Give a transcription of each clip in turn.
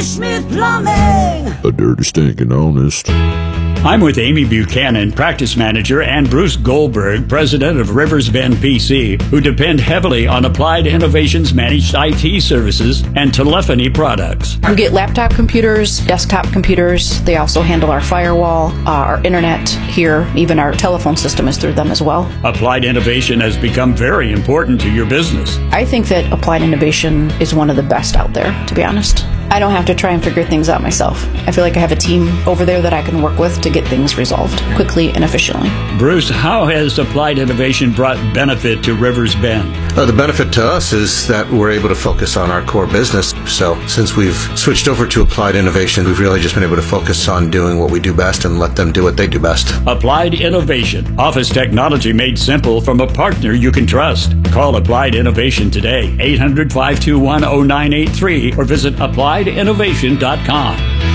Smith Plumbing. A dirty, stinking honest. I'm with Amy Buchanan, practice manager, and Bruce Goldberg, president of Rivers Bend PC, who depend heavily on Applied Innovations managed IT services and telephony products. We get laptop computers, desktop computers. They also handle our firewall, our internet here. Even our telephone system is through them as well. Applied Innovation has become very important to your business. I think that Applied Innovation is one of the best out there, to be honest. I don't have to try and figure things out myself. I feel like I have a team over there that I can work with to get things resolved quickly and efficiently. Bruce, how has Applied Innovation brought benefit to Rivers Bend? The benefit to us is that we're able to focus on our core business. So since we've switched over to Applied Innovation, we've really just been able to focus on doing what we do best and let them do what they do best. Applied Innovation. Office technology made simple from a partner you can trust. Call Applied Innovation today, 800-521-0983, or visit appliedinnovation.com.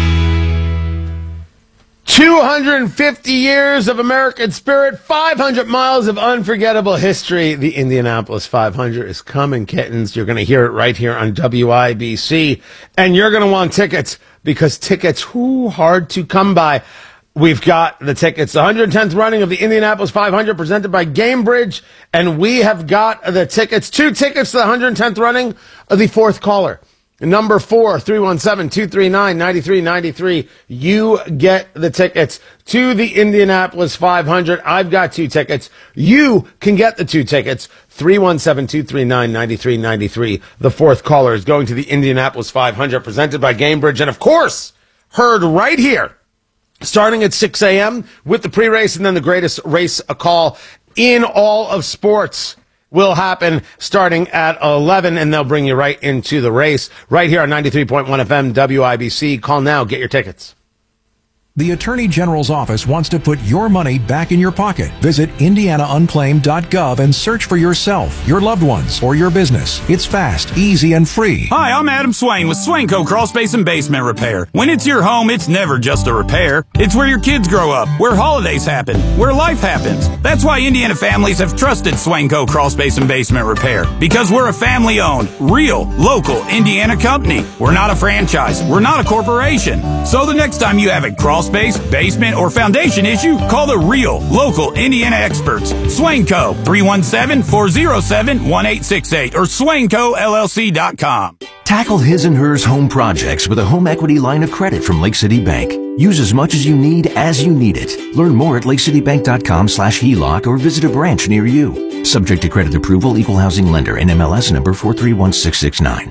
250 years of American spirit, 500 miles of unforgettable history. The Indianapolis 500 is coming, kittens. You're going to hear it right here on WIBC. And you're going to want tickets because tickets, hard to come by. We've got the tickets. The 110th running of the Indianapolis 500 presented by Gamebridge. And we have got the tickets. 2 tickets to the 110th running of the fourth caller. Number 4, 317-239-9393. You get the tickets to the Indianapolis 500. I've got 2 tickets. You can get the 2 tickets. 317-239-9393. The fourth caller is going to the Indianapolis 500 presented by Gamebridge. And of course, heard right here, starting at 6 a.m. with the pre-race and then the greatest race call in all of sports will happen starting at 11, and they'll bring you right into the race right here on 93.1 FM WIBC. Call now. Get your tickets. The Attorney General's office wants to put your money back in your pocket. Visit indianaunclaimed.gov and search for yourself, your loved ones, or your business. It's fast, easy, and free. Hi, I'm Adam Swain with Swainco Crawl Space and Basement Repair. When it's your home, it's never just a repair. It's where your kids grow up, where holidays happen, where life happens. That's why Indiana families have trusted Swainco Crawl Space and Basement Repair. Because we're a family-owned, real, local Indiana company. We're not a franchise. We're not a corporation. So the next time you have a crawl space, basement, or foundation issue, call the real, local Indiana experts. Swainco, 317-407-1868 or SwaincoLLC.com. Tackle his and hers home projects with a home equity line of credit from Lake City Bank. Use as much as you need it. Learn more at lakecitybank.com/HELOC or visit a branch near you. Subject to credit approval, equal housing lender, NMLS number 431669.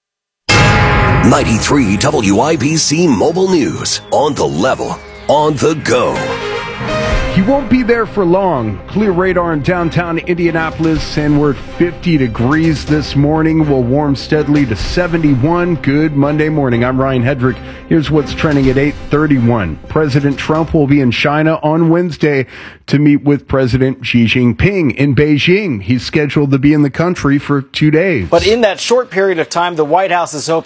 93 WIBC Mobile News. On the level, on the go. He won't be there for long. Clear radar in downtown Indianapolis, and we're at 50 degrees this morning. We'll warm steadily to 71. Good Monday morning. I'm Ryan Hedrick. Here's what's trending at 8:31. President Trump will be in China on Wednesday to meet with President Xi Jinping in Beijing. He's scheduled to be in the country for 2 days. But in that short period of time, the White House is hoping